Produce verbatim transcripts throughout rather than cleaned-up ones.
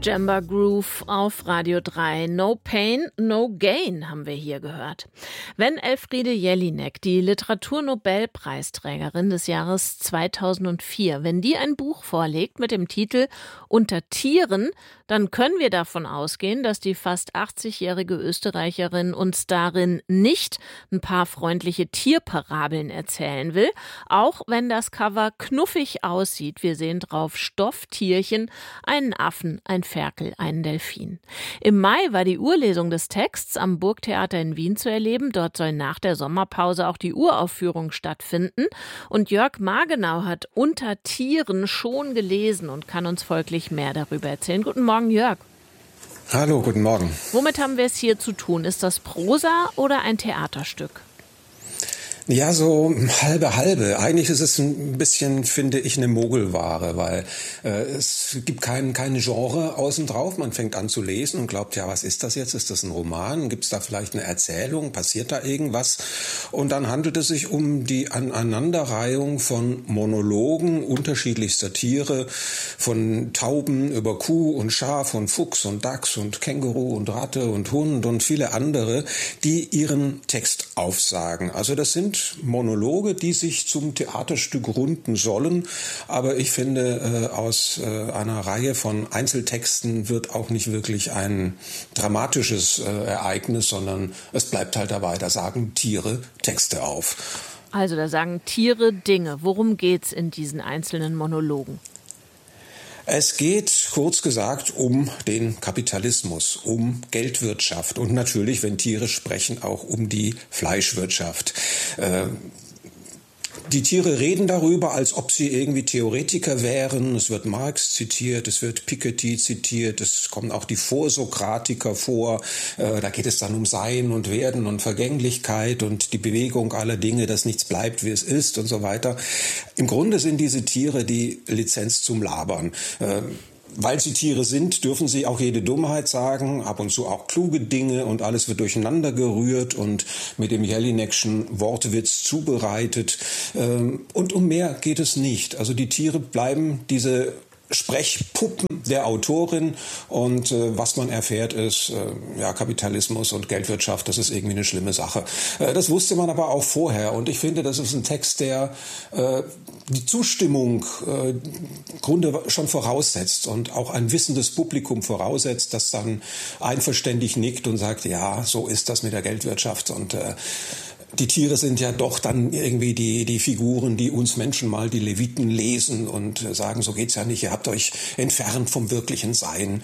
Djembe Groove auf Radio drei. No Pain, No Gain haben wir hier gehört. Wenn Elfriede Jelinek, die Literaturnobelpreisträgerin des Jahres zweitausendvier, wenn die ein Buch vorlegt mit dem Titel Unter Tieren, dann können wir davon ausgehen, dass die fast achtzigjährige Österreicherin uns darin nicht ein paar freundliche Tierparabeln erzählen will, auch wenn das Cover knuffig aussieht. Wir sehen drauf Stofftierchen, einen Affen, ein Ferkel, einen Delfin. Im Mai war die Urlesung des Texts am Burgtheater in Wien zu erleben. Dort soll nach der Sommerpause auch die Uraufführung stattfinden. Und Jörg Margenau hat Unter Tieren schon gelesen und kann uns folglich mehr darüber erzählen. Guten Morgen, Jörg. Hallo, guten Morgen. Womit haben wir es hier zu tun? Ist das Prosa oder ein Theaterstück? Ja, so halbe halbe. Eigentlich ist es ein bisschen, finde ich, eine Mogelware, weil äh, es gibt kein, keine Genre außen drauf. Man fängt an zu lesen und glaubt, ja, was ist das jetzt? Ist das ein Roman? Gibt es da vielleicht eine Erzählung? Passiert da irgendwas? Und dann handelt es sich um die Aneinanderreihung von Monologen unterschiedlichster Tiere, von Tauben über Kuh und Schaf und Fuchs und Dachs und Känguru und Ratte und Hund und viele andere, die ihren Text aufsagen. Also das sind Monologe, die sich zum Theaterstück runden sollen. Aber ich finde, äh, aus äh, einer Reihe von Einzeltexten wird auch nicht wirklich ein dramatisches äh, Ereignis, sondern es bleibt halt dabei, da sagen Tiere Texte auf. Also da sagen Tiere Dinge. Worum geht's in diesen einzelnen Monologen? Es geht, kurz gesagt, um den Kapitalismus, um Geldwirtschaft und natürlich, wenn Tiere sprechen, auch um die Fleischwirtschaft. Äh, Die Tiere reden darüber, als ob sie irgendwie Theoretiker wären. Es wird Marx zitiert, es wird Piketty zitiert, es kommen auch die Vorsokratiker vor. Äh, da geht es dann um Sein und Werden und Vergänglichkeit und die Bewegung aller Dinge, dass nichts bleibt, wie es ist und so weiter. Im Grunde sind diese Tiere die Lizenz zum Labern. Äh, Weil sie Tiere sind, dürfen sie auch jede Dummheit sagen, ab und zu auch kluge Dinge und alles wird durcheinander gerührt und mit dem Jelinekschen Wortwitz zubereitet. Und um mehr geht es nicht. Also die Tiere bleiben diese Sprechpuppen der Autorin und äh, was man erfährt ist, äh, ja, Kapitalismus und Geldwirtschaft, das ist irgendwie eine schlimme Sache. Äh, das wusste man aber auch vorher und ich finde, das ist ein Text, der äh, die Zustimmung äh, im Grunde schon voraussetzt und auch ein wissendes Publikum voraussetzt, das dann einverständig nickt und sagt, ja, so ist das mit der Geldwirtschaft und äh, die Tiere sind ja doch dann irgendwie die, die Figuren, die uns Menschen mal die Leviten lesen und sagen, so geht's ja nicht, ihr habt euch entfernt vom wirklichen Sein.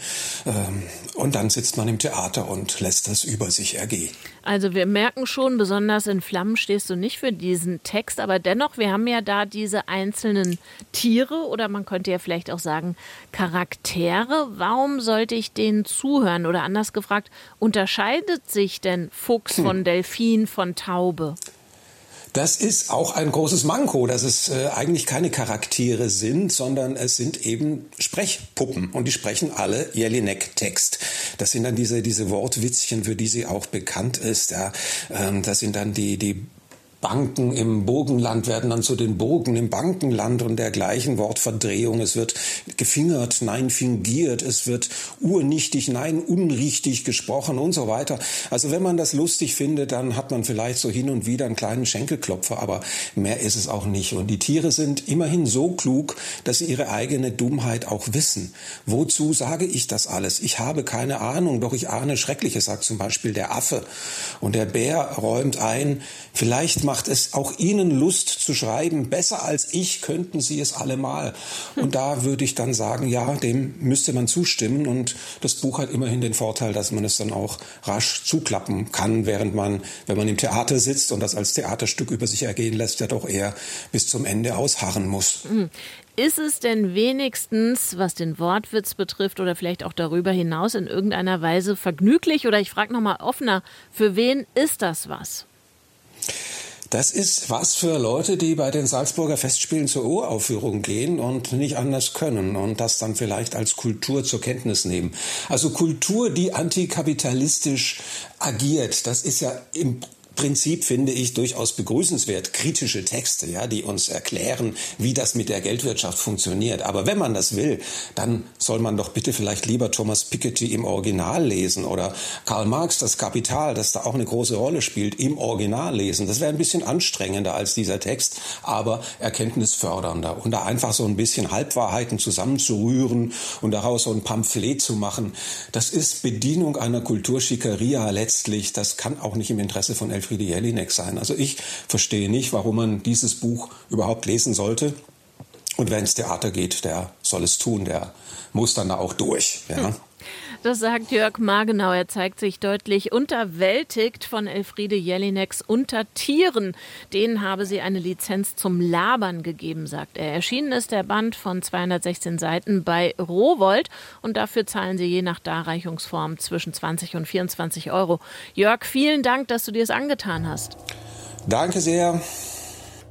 Und dann sitzt man im Theater und lässt das über sich ergehen. Also wir merken schon, besonders in Flammen stehst du nicht für diesen Text, aber dennoch, wir haben ja da diese einzelnen Tiere oder man könnte ja vielleicht auch sagen Charaktere. Warum sollte ich denen zuhören? Oder anders gefragt, unterscheidet sich denn Fuchs hm. von Delfin, von Taube? Das ist auch ein großes Manko, dass es äh, eigentlich keine Charaktere sind, sondern es sind eben Sprechpuppen und die sprechen alle Jelinek-Text. Das sind dann diese diese Wortwitzchen, für die sie auch bekannt ist. Ja. Ähm, das sind dann die die Banken im Burgenland werden dann zu den Burgen im Bankenland und dergleichen Wortverdrehung. Es wird gefingert, nein, fingiert. Es wird urnichtig, nein, unrichtig gesprochen und so weiter. Also wenn man das lustig findet, dann hat man vielleicht so hin und wieder einen kleinen Schenkelklopfer, aber mehr ist es auch nicht. Und die Tiere sind immerhin so klug, dass sie ihre eigene Dummheit auch wissen. Wozu sage ich das alles? Ich habe keine Ahnung, doch ich ahne Schreckliches, sagt zum Beispiel der Affe. Und der Bär räumt ein, vielleicht macht es auch Ihnen Lust zu schreiben. Besser als ich könnten Sie es allemal. Und da würde ich dann sagen, ja, dem müsste man zustimmen. Und das Buch hat immerhin den Vorteil, dass man es dann auch rasch zuklappen kann, während man, wenn man im Theater sitzt und das als Theaterstück über sich ergehen lässt, ja doch eher bis zum Ende ausharren muss. Ist es denn wenigstens, was den Wortwitz betrifft oder vielleicht auch darüber hinaus in irgendeiner Weise vergnüglich? Oder ich frage nochmal offener, für wen ist das was? Das ist was für Leute, die bei den Salzburger Festspielen zur Uraufführung gehen und nicht anders können und das dann vielleicht als Kultur zur Kenntnis nehmen. Also Kultur, die antikapitalistisch agiert, das ist ja im Prinzip finde ich durchaus begrüßenswert, kritische Texte, ja, die uns erklären, wie das mit der Geldwirtschaft funktioniert. Aber wenn man das will, dann soll man doch bitte vielleicht lieber Thomas Piketty im Original lesen oder Karl Marx, das Kapital, das da auch eine große Rolle spielt, im Original lesen. Das wäre ein bisschen anstrengender als dieser Text, aber erkenntnisfördernder. Und da einfach so ein bisschen Halbwahrheiten zusammenzurühren und daraus so ein Pamphlet zu machen, das ist Bedienung einer Kulturschickeria letztlich. Das kann auch nicht im Interesse von Elfriede Jelinek sein. Also ich verstehe nicht, warum man dieses Buch überhaupt lesen sollte. Und wenn ins Theater geht, der soll es tun, der muss dann da auch durch. Ja. Das sagt Jörg Margenau. Er zeigt sich deutlich unterwältigt von Elfriede Jelineks Untertieren. Denen habe sie eine Lizenz zum Labern gegeben, sagt er. Erschienen ist der Band von zweihundertsechzehn Seiten bei Rowohlt und dafür zahlen sie je nach Darreichungsform zwischen zwanzig und vierundzwanzig Euro. Jörg, vielen Dank, dass du dir es angetan hast. Danke sehr.